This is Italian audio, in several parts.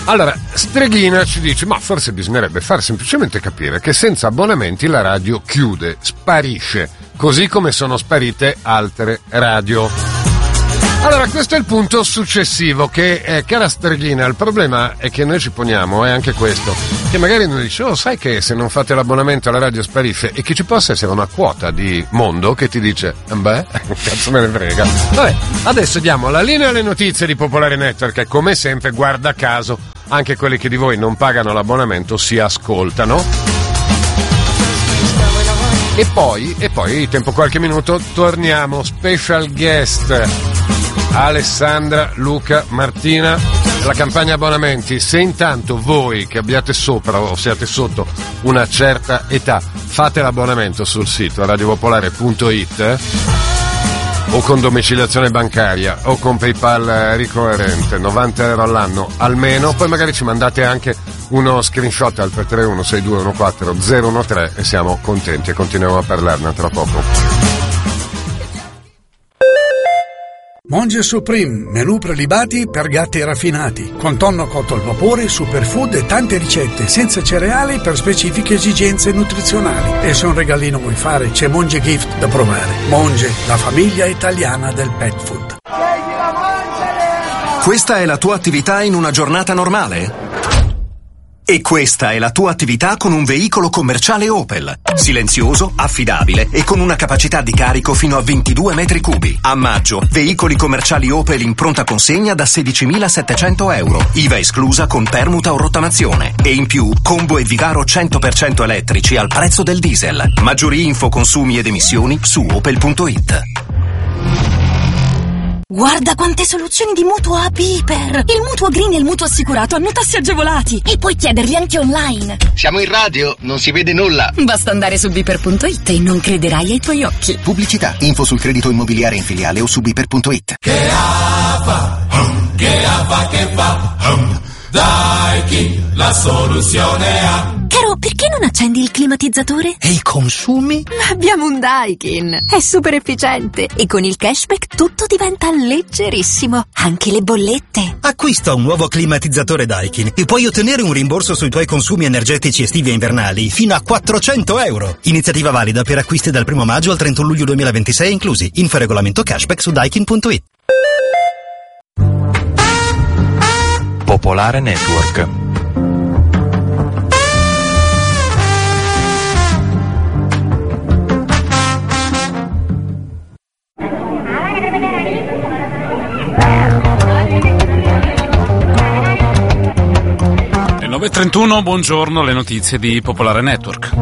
Allora, Streghina ci dice, ma forse bisognerebbe far semplicemente capire che senza abbonamenti la radio chiude, sparisce, così come sono sparite altre radio. Allora, questo è il punto successivo che, cara Streghina, il problema è che noi ci poniamo, è anche questo, che magari noi diciamo, sai che se non fate l'abbonamento alla radio sparisce, e che ci possa essere una quota di mondo che ti dice, beh, cazzo me ne frega. Vabbè, adesso diamo la linea alle notizie di Popolare Network e come sempre, guarda caso, anche quelli che di voi non pagano l'abbonamento si ascoltano. E poi, tempo qualche minuto, torniamo, special guest, Alessandra, Luca, Martina, la campagna abbonamenti. Se intanto voi che abbiate sopra o siate sotto una certa età fate l'abbonamento sul sito radiopopolare.it o con domiciliazione bancaria o con PayPal ricorrente, 90 euro all'anno almeno, poi magari ci mandate anche uno screenshot al 331 6214 013 e siamo contenti e continuiamo a parlarne tra poco. Monge Supreme, menù prelibati per gatti raffinati, con tonno cotto al vapore, superfood e tante ricette senza cereali per specifiche esigenze nutrizionali. E se un regalino vuoi fare, c'è Monge Gift da provare. Monge, la famiglia italiana del pet food. Questa è la tua attività in una giornata normale? E questa è la tua attività con un veicolo commerciale Opel. Silenzioso, affidabile e con una capacità di carico fino a 22 metri cubi. A maggio, veicoli commerciali Opel in pronta consegna da 16.700 euro. IVA esclusa con permuta o rottamazione. E in più, combo e Vivaro 100% elettrici al prezzo del diesel. Maggiori info, consumi ed emissioni su opel.it. Guarda quante soluzioni di mutuo a Piper! Il mutuo green e il mutuo assicurato hanno tassi agevolati e puoi chiederli anche online. Siamo in radio, non si vede nulla. Basta andare su Piper.it e non crederai ai tuoi occhi. Pubblicità, info sul credito immobiliare in filiale o su Piper.it. Che fa? Che fa? Daikin, la soluzione ha. Caro, perché non accendi il climatizzatore? E i consumi? Ma abbiamo un Daikin. È super efficiente e con il cashback tutto diventa leggerissimo. Anche le bollette. Acquista un nuovo climatizzatore Daikin e puoi ottenere un rimborso sui tuoi consumi energetici estivi e invernali fino a 400 euro. Iniziativa valida per acquisti dal 1 maggio al 31 luglio 2026 inclusi. Info regolamento cashback su daikin.it. Popolare Network. È 9:31, buongiorno, le notizie di Popolare Network.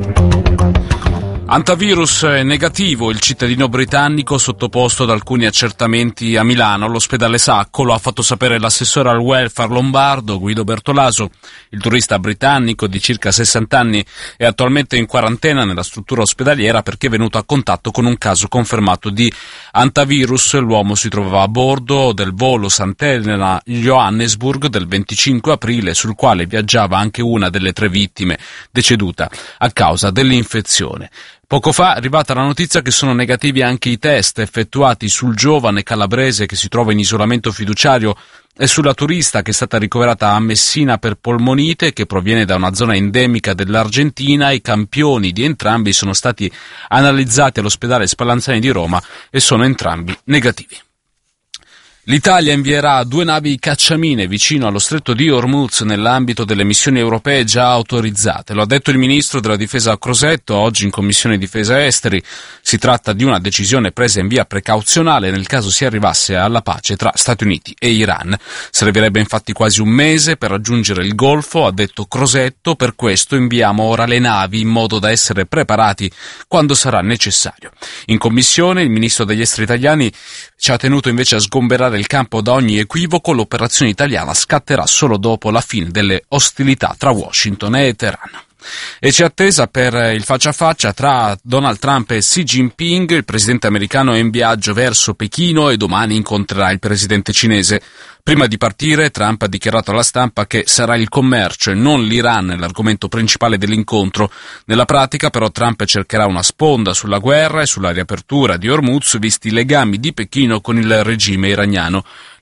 Antivirus negativo, il cittadino britannico sottoposto ad alcuni accertamenti a Milano, all'ospedale Sacco, lo ha fatto sapere l'assessore al welfare lombardo Guido Bertolaso. Il turista britannico di circa 60 anni è attualmente in quarantena nella struttura ospedaliera perché è venuto a contatto con un caso confermato di antivirus. L'uomo si trovava a bordo del volo Sant'Elena-Johannesburg del 25 aprile, sul quale viaggiava anche una delle 3 vittime deceduta a causa dell'infezione. Poco fa è arrivata la notizia che sono negativi anche i test effettuati sul giovane calabrese che si trova in isolamento fiduciario e sulla turista che è stata ricoverata a Messina per polmonite, che proviene da una zona endemica dell'Argentina. I campioni di entrambi sono stati analizzati all'ospedale Spallanzani di Roma e sono entrambi negativi. L'Italia invierà 2 navi cacciamine vicino allo stretto di Hormuz nell'ambito delle missioni europee già autorizzate. Lo ha detto il ministro della difesa Crosetto oggi in Commissione Difesa Esteri. Si tratta di una decisione presa in via precauzionale nel caso si arrivasse alla pace tra Stati Uniti e Iran. Servirebbe infatti quasi un mese per raggiungere il Golfo, ha detto Crosetto. Per questo inviamo ora le navi in modo da essere preparati quando sarà necessario. In Commissione il ministro degli esteri italiani ci ha tenuto invece a sgomberare il campo da ogni equivoco. L'operazione italiana scatterà solo dopo la fine delle ostilità tra Washington e Teheran. E c'è attesa per il faccia a faccia tra Donald Trump e Xi Jinping. Il presidente americano è in viaggio verso Pechino e domani incontrerà il presidente cinese. Prima di partire, Trump ha dichiarato alla stampa che sarà il commercio e non l'Iran l'argomento principale dell'incontro. Nella pratica, però, Trump cercherà una sponda sulla guerra e sulla riapertura di Hormuz, visti i legami di Pechino con il regime iraniano.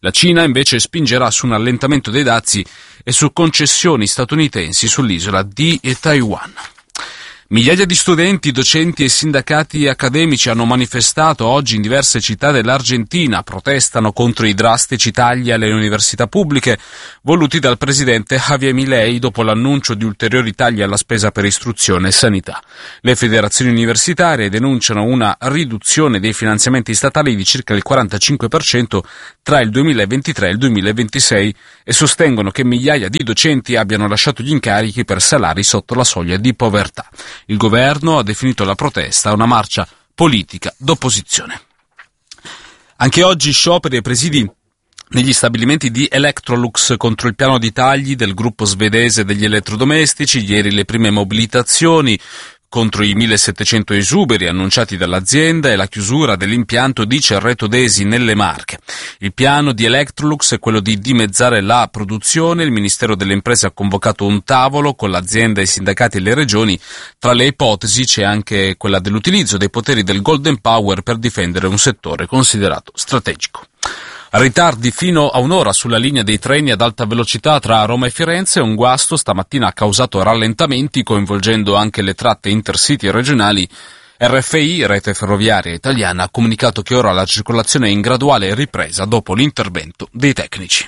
La Cina invece spingerà su un allentamento dei dazi e su concessioni statunitensi sull'isola di Taiwan. Migliaia di studenti, docenti e sindacati accademici hanno manifestato oggi in diverse città dell'Argentina, protestano contro i drastici tagli alle università pubbliche voluti dal presidente Javier Milei dopo l'annuncio di ulteriori tagli alla spesa per istruzione e sanità. Le federazioni universitarie denunciano una riduzione dei finanziamenti statali di circa il 45% tra il 2023 e il 2026 e sostengono che migliaia di docenti abbiano lasciato gli incarichi per salari sotto la soglia di povertà. Il governo ha definito la protesta una marcia politica d'opposizione. Anche oggi scioperi e presidi negli stabilimenti di Electrolux contro il piano di tagli del gruppo svedese degli elettrodomestici. Ieri le prime mobilitazioni contro i 1.700 esuberi annunciati dall'azienda e la chiusura dell'impianto di Cerreto d'Esi nelle Marche. Il piano di Electrolux è quello di dimezzare la produzione. Il Ministero delle Imprese ha convocato un tavolo con l'azienda, i sindacati e le regioni. Tra le ipotesi c'è anche quella dell'utilizzo dei poteri del Golden Power per difendere un settore considerato strategico. Ritardi fino a un'ora sulla linea dei treni ad alta velocità tra Roma e Firenze. Un guasto stamattina ha causato rallentamenti coinvolgendo anche le tratte intercity regionali. RFI, Rete Ferroviaria Italiana, ha comunicato che ora la circolazione è in graduale ripresa dopo l'intervento dei tecnici.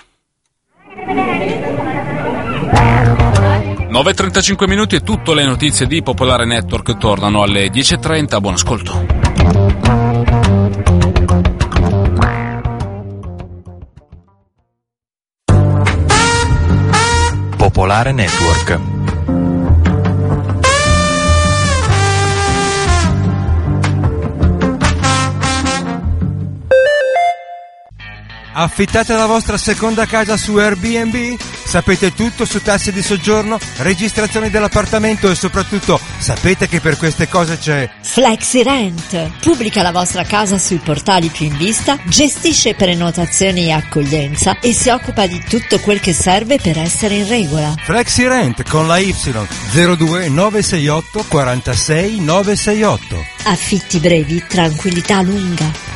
9:35 minuti e tutte le notizie di Popolare Network tornano alle 10:30. Buon ascolto. Popolare Network. Affittate la vostra seconda casa su Airbnb? Sapete tutto su tassi di soggiorno, registrazioni dell'appartamento e soprattutto sapete che per queste cose c'è FlexiRent. Pubblica la vostra casa sui portali più in vista, gestisce prenotazioni e accoglienza e si occupa di tutto quel che serve per essere in regola. FlexiRent con la Y 02 968 46 968. Affitti brevi, tranquillità lunga.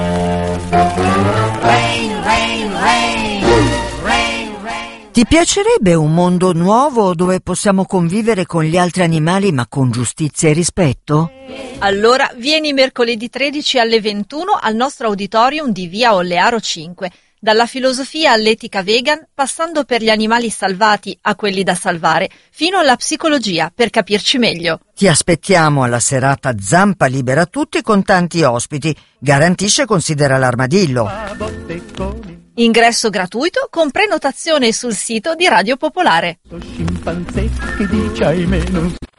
Ti piacerebbe un mondo nuovo dove possiamo convivere con gli altri animali ma con giustizia e rispetto? Allora vieni mercoledì 13 alle 21 al nostro auditorium di via Ollearo 5. Dalla filosofia all'etica vegan, passando per gli animali salvati a quelli da salvare, fino alla psicologia per capirci meglio. Ti aspettiamo alla serata Zampa Libera a tutti con tanti ospiti. Garantisce e considera l'armadillo. Ingresso gratuito con prenotazione sul sito di Radio Popolare.